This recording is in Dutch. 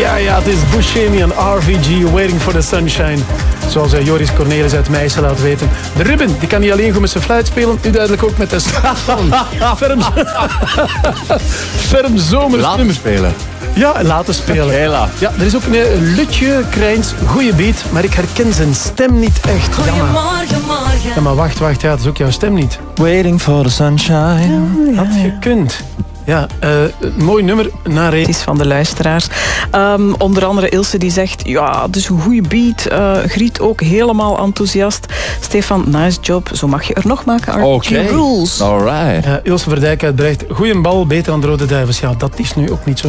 Ja, het is Buscemi en RVG, Waiting for the Sunshine. Zoals Joris Cornelis uit Meissen laat weten. De Ruben, die kan niet alleen goed met zijn fluit spelen, nu duidelijk ook met de ferm zomersnummer. Laten spelen. Ja, laten spelen. Ja, er is ook een Lutje Krijns, goeie beat, maar ik herken zijn stem niet echt. Goedemorgen, morgen. Ja, maar wacht, ja, dat is ook jouw stem niet. Waiting for the sunshine. Had gekund. Ja, mooi nummer naar Het is van de luisteraars. Onder andere Ilse die zegt, ja, het is een goede beat. Griet ook helemaal enthousiast. Stefan, nice job. Zo mag je er nog maken. Oké. Rules. Alright. Ilse Verdijk uit Brecht. Goeie bal, beter dan de Rode Duivels. Ja, dat is nu ook niet zo.